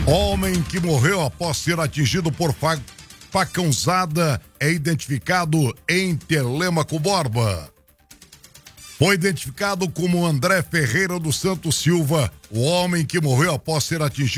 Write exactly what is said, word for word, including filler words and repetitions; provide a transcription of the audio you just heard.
Homem que morreu após ser atingido por fa- facãozada é identificado em Telêmaco Borba. Foi identificado como André Ferreira dos Santos Silva, o homem que morreu após ser atingido